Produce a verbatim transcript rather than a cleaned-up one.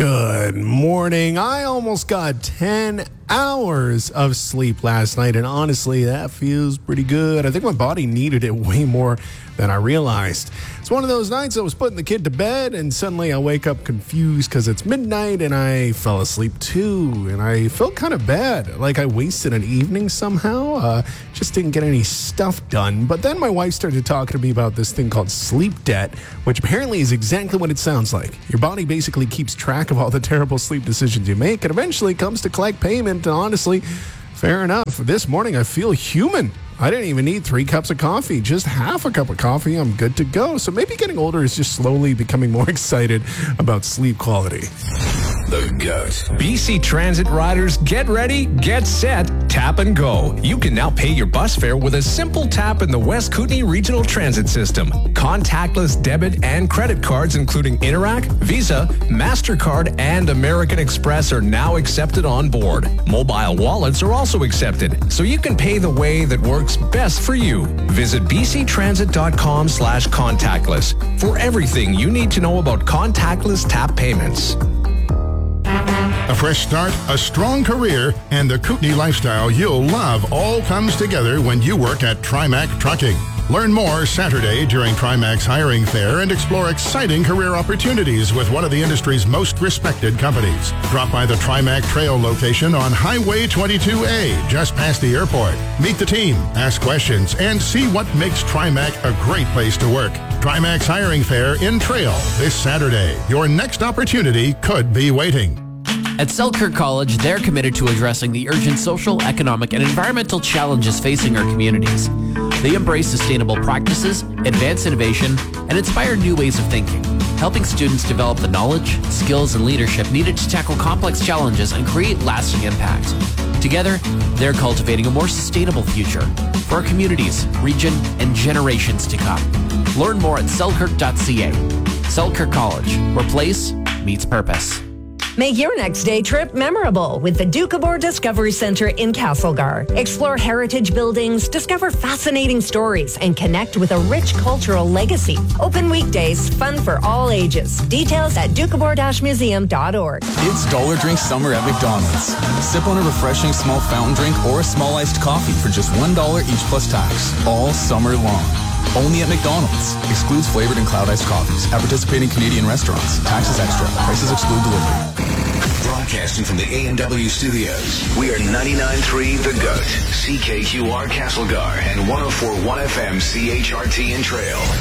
Good morning. I almost got ten hours of sleep last night, and honestly, that feels pretty good. I think my body needed it way more than I realized. It's one of those nights I was putting the kid to bed, and suddenly I wake up confused because it's midnight, and I fell asleep too, and I felt kind of bad, like I wasted an evening somehow. Uh, just didn't get any stuff done. But then my wife started talking to me about this thing called sleep debt, which apparently is exactly what it sounds like. Your body basically keeps track of all the terrible sleep decisions you make, and eventually comes to collect payment. And honestly, fair enough. This morning I feel human. I didn't even need three cups of coffee, just half a cup of coffee. I'm good to go. So maybe getting older is just slowly becoming more excited about sleep quality. The GOAT. B C Transit riders, get ready, get set, tap and go. You can now pay your bus fare with a simple tap in the West Kootenay Regional Transit System. Contactless debit and credit cards including Interac, Visa, MasterCard, and American Express are now accepted on board. Mobile wallets are also accepted, so you can pay the way that works best for you. Visit bctransit.com slash contactless for everything you need to know about contactless tap payments. A fresh start, a strong career, and the Kootenay lifestyle you'll love all comes together when you work at Trimac Trucking. Learn more Saturday during Trimac's hiring fair and explore exciting career opportunities with one of the industry's most respected companies. Drop by the Trimac Trail location on Highway twenty-two A, just past the airport. Meet the team, ask questions, and see what makes Trimac a great place to work. Trimac's hiring fair in Trail this Saturday. Your next opportunity could be waiting. At Selkirk College, they're committed to addressing the urgent social, economic, and environmental challenges facing our communities. They embrace sustainable practices, advance innovation, and inspire new ways of thinking, helping students develop the knowledge, skills, and leadership needed to tackle complex challenges and create lasting impact. Together, they're cultivating a more sustainable future for our communities, region, and generations to come. Learn more at selkirk dot c a. Selkirk College, where place meets purpose. Make your next day trip memorable with the Doukhobor Discovery Centre in Castlegar. Explore heritage buildings, discover fascinating stories, and connect with a rich cultural legacy. Open weekdays, fun for all ages. Details at doukhobor dash museum dot org. It's Dollar Drink Summer at McDonald's. Sip on a refreshing small fountain drink or a small iced coffee for just one dollar each plus tax, all summer long. Only at McDonald's. Excludes flavored and cloud iced coffees. At participating Canadian restaurants. Taxes extra. Prices exclude delivery. Broadcasting from the A and W studios, we are ninety-nine point three The GOAT, C K Q R Castlegar, and one oh four point one F M C H R T in Trail.